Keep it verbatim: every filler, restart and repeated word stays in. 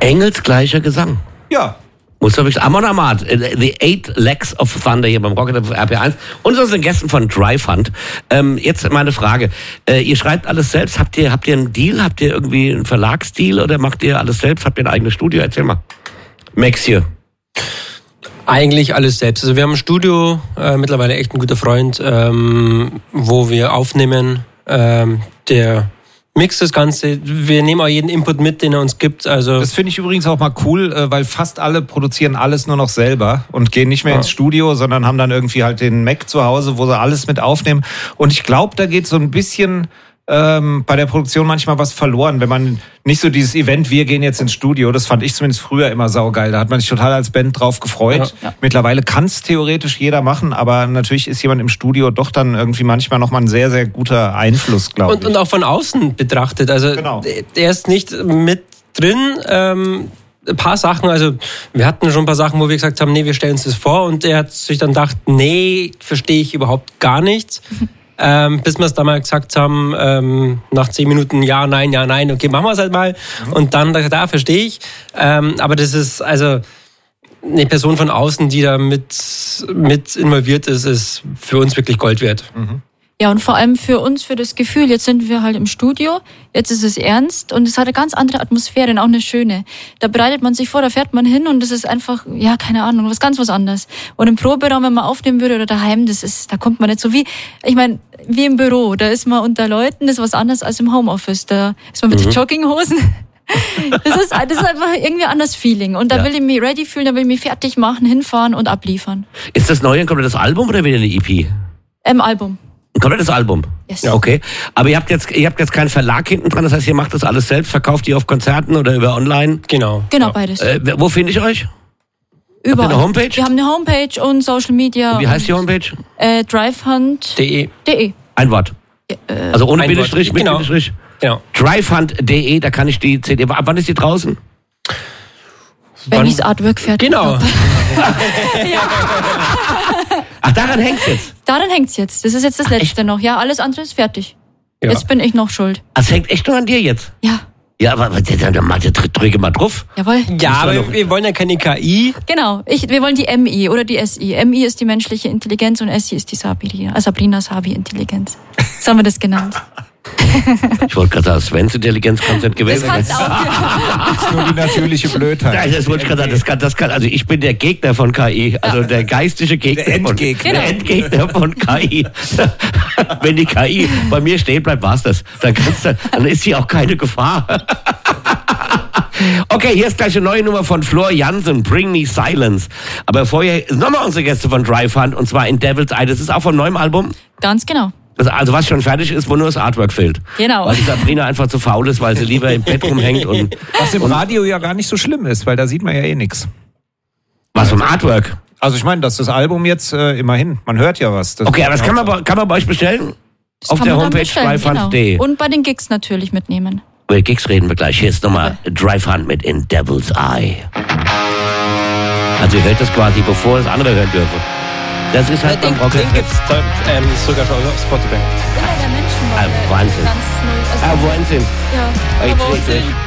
Engelsgleicher Gesang. Ja. Muss doch wirklich. Amon Amarth, The Eight Legs of Thunder hier beim Rocket R P eins. Und so sind Gästen von Dry Fund. Ähm, jetzt meine Frage. Äh, ihr schreibt alles selbst. Habt ihr, habt ihr einen Deal? Habt ihr irgendwie einen Verlagsdeal oder macht ihr alles selbst? Habt ihr ein eigenes Studio? Erzähl mal. Max hier. Eigentlich alles selbst. Also wir haben ein Studio, äh, mittlerweile echt ein guter Freund, ähm, wo wir aufnehmen. Ähm, der mixt das Ganze. Wir nehmen auch jeden Input mit, den er uns gibt. Also das finde ich übrigens auch mal cool, weil fast alle produzieren alles nur noch selber und gehen nicht mehr ja. ins Studio, sondern haben dann irgendwie halt den Mac zu Hause, wo sie alles mit aufnehmen. Und ich glaube, da geht so ein bisschen ähm, bei der Produktion manchmal was verloren, wenn man nicht so dieses Event, wir gehen jetzt ins Studio, das fand ich zumindest früher immer saugeil. Da hat man sich total als Band drauf gefreut. Ja. Ja. Mittlerweile kann es theoretisch jeder machen, aber natürlich ist jemand im Studio doch dann irgendwie manchmal nochmal ein sehr, sehr guter Einfluss, glaube ich. Und, und auch von außen betrachtet. Also genau. Er ist nicht mit drin. Ähm Ein paar Sachen, also wir hatten schon ein paar Sachen, wo wir gesagt haben, nee, wir stellen uns das vor, und er hat sich dann gedacht, nee, verstehe ich überhaupt gar nichts. Ähm, bis wir es dann mal gesagt haben, ähm, nach zehn Minuten, ja, nein, ja, nein, okay, machen wir es halt mal. Mhm. Und dann, da, da verstehe ich. Ähm, aber das ist, also eine Person von außen, die da mit, mit involviert ist, ist für uns wirklich Gold wert. Mhm. Ja, und vor allem für uns, für das Gefühl, jetzt sind wir halt im Studio, jetzt ist es ernst und es hat eine ganz andere Atmosphäre und auch eine schöne. Da bereitet man sich vor, da fährt man hin und es ist einfach, ja, keine Ahnung, was ganz was anderes. Und im Proberaum, wenn man aufnehmen würde oder daheim, das ist, da kommt man nicht so wie, ich meine, wie im Büro, da ist man unter Leuten, das ist was anderes als im Homeoffice, da ist man mit mhm. den Jogginghosen. Das ist, das ist einfach irgendwie ein anderes Feeling. Und da ja. will ich mich ready fühlen, da will ich mich fertig machen, hinfahren und abliefern. Ist das neue ein komplettes Album oder wieder eine E P? Ähm, Album. Ein komplettes Album? Yes. Ja, okay. Aber ihr habt jetzt, ihr habt jetzt keinen Verlag hinten dran, das heißt, ihr macht das alles selbst, verkauft ihr auf Konzerten oder über online? Genau. Genau, beides. Äh, wo finde ich euch? Überall. Habt ihr eine Homepage? Wir haben eine Homepage und Social Media. Und wie heißt die Homepage? Äh, dryfund punkt de. Ein Wort. Äh, also ohne ein Bindestrich, Wort. mit Genau. Bindestrich. Genau. dryfund punkt de, da kann ich die C D. Ab wann ist die draußen? Wenn ich das Artwork fertig Genau. habe. Ja. Ach, daran hängt's jetzt? Daran hängt's jetzt. Das ist jetzt das Letzte noch. Ja, alles andere ist fertig. Ja. Jetzt bin ich noch schuld. Das hängt echt nur an dir jetzt? Ja. Ja, aber dann drücke mal drauf. Jawohl. Ja, aber wir wollen ja keine K I. Genau. Ich, wir wollen die M I oder die S I. M I ist die menschliche Intelligenz und S I ist die Sabrina, Sabrina Sabi-Intelligenz. So haben wir das genannt. Ich wollte gerade sagen, Svens Intelligenz kann es nicht gewesen sein. Das kann's auch, ja. Das ist nur die natürliche Blödheit. Nein, das wollte ich gerade sagen. Das kann, das kann, also ich bin der Gegner von K I. Also der geistige Gegner. Der Endgegner. Von, der Endgegner von K I. Wenn die K I bei mir stehen bleibt, war's das. Dann, kannst du, dann ist sie auch keine Gefahr. Okay, hier ist gleich eine neue Nummer von Floor Jansen, Bring Me Silence. Aber vorher nochmal unsere Gäste von Dry Fund, und zwar in Devil's Eye. Das ist auch von neuem Album? Ganz genau. Das, also was schon fertig ist, wo nur das Artwork fehlt. Genau. Weil die Sabrina einfach zu faul ist, weil sie lieber im Bett rumhängt. Und was im Radio ja gar nicht so schlimm ist, weil da sieht man ja eh nichts. Was vom Artwork? Also ich meine, dass das Album jetzt äh, immerhin, man hört ja was. Das okay, aber das kann man, kann man bei euch bestellen? Das auf der Homepage dryfund punkt de. Genau. Und bei den Gigs natürlich mitnehmen. Über Gigs reden wir gleich. Hier ist nochmal Dry Fund mit In Devil's Eye. Also ihr hört das quasi, bevor das andere hören dürfen. Das ist halt den, beim Rocket. Den gibt's ähm, sogar schon auf Spotify. Ja, der Menschen war Ah, Wahnsinn. ganz null. Also Ah, Wahnsinn. ja. Jetzt, jetzt, jetzt.